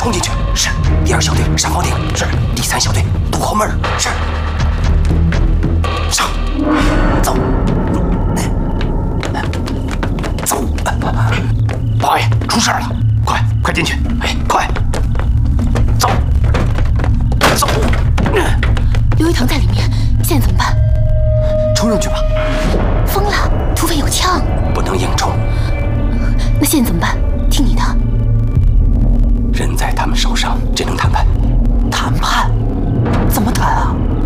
冲进去。是。第2小队上房顶。是。第3小队堵后门。是。上，走，走。八爷，出事了！快进去！哎，快，走，走。 刘一腾在里面，现在怎么办？ 冲上去吧。 疯了，土匪有枪， 不能硬冲。 那现在怎么办？听你的。 人在他们手上，只能他